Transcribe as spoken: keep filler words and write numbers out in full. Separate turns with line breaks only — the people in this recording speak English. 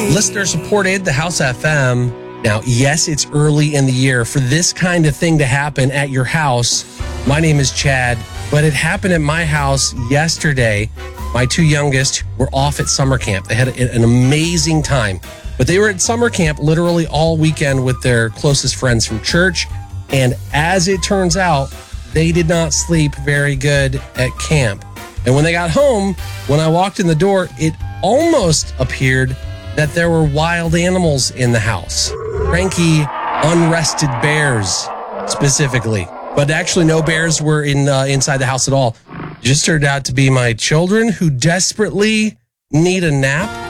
Listener supported the House F M. Now, yes, it's early in the year for this kind of thing to happen at your house. My name is Chad, but it happened at my house yesterday. My two youngest were off at summer camp. They had an amazing time, but they were at summer camp literally all weekend with their closest friends from church. And as it turns out, they did not sleep very good at camp. And when they got home, when I walked in the door, it almost appeared that there were wild animals in the house. Cranky, unrested bears, specifically. But actually, no bears were in uh, inside the house at all. It just turned out to be my children who desperately need a nap.